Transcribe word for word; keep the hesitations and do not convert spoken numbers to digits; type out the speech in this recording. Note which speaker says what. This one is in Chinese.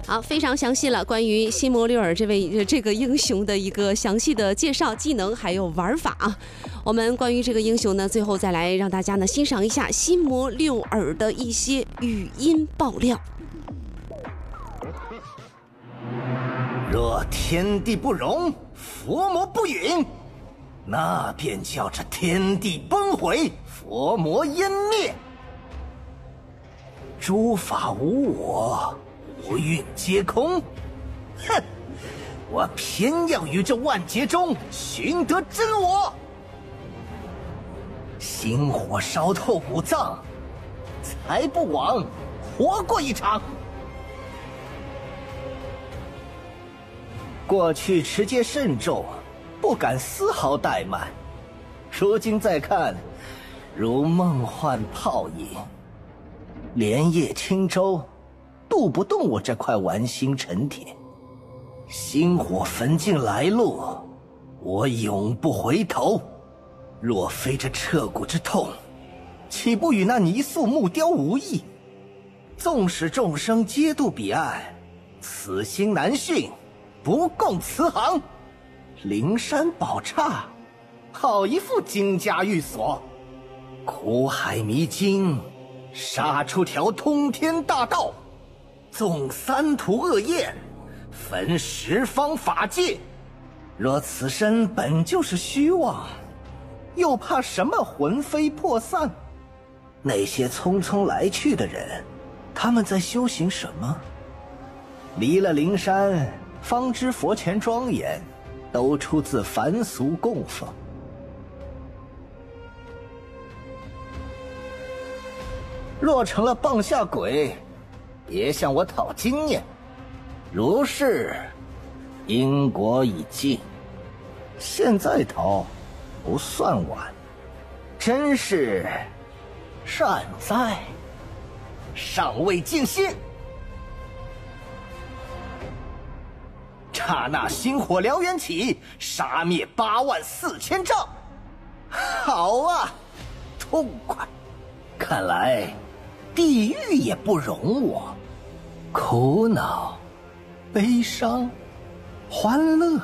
Speaker 1: 好，非常详细了，关于辛摩六尔这位这个英雄的一个详细的介绍、技能还有玩法啊。我们关于这个英雄呢，最后再来让大家呢欣赏一下辛摩六尔的一些语音爆料。
Speaker 2: 若天地不容，佛魔不允，那便叫这天地崩毁，佛魔湮灭。诸法无我，五蕴皆空。哼，我偏要于这万劫中寻得真我。心火烧透五脏，才不枉活过一场。过去持戒慎重，不敢丝毫怠慢，如今再看，如梦幻泡影。连夜轻舟，渡不动我这块玩心沉铁。心火焚尽来路，我永不回头。若非这彻骨之痛，岂不与那泥塑木雕无异？纵使众生皆渡彼岸，此心难殉，不共慈航。灵山宝刹，好一副金家玉锁。苦海迷津，杀出条通天大道，纵三途恶业，焚十方法界。若此身本就是虚妄，又怕什么魂飞魄散？那些匆匆来去的人，他们在修行什么？离了灵山，方知佛前庄严，都出自凡俗供奉。若成了棒下鬼，别向我讨经验。如是，因果已尽，现在逃不算晚。真是善哉，尚未尽心。刹那星火燎原起，杀灭八万四千丈。好啊，痛快！看来地狱也不容我。苦恼、悲伤、欢乐。